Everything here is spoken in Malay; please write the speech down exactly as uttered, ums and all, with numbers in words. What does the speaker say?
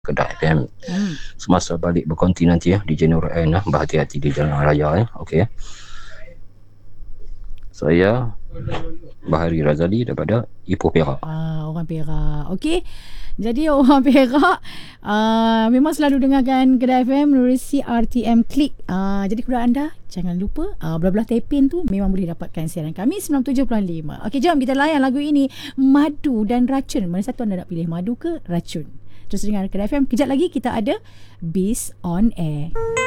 Kedah F M. Hmm. Semasa balik berkonti nanti ya di Januari N lah, berhati-hati di jalan raya ya. Okey ya. Saya Bahari Razali daripada Ipoh Perak. Ah, orang Perak. Okey. Jadi orang Perak uh, memang selalu dengarkan Kedah F M melalui C R T M Click. Uh, jadi kepada anda, jangan lupa uh, belah-belah Tepin tu memang boleh dapatkan siaran kami sembilan puluh tujuh perpuluhan lima. Okey, jom kita layan lagu ini, Madu dan Racun. Mana satu anda nak pilih, madu ke racun? Terus dengar Kedah F M. Kejap lagi kita ada Bis on Air.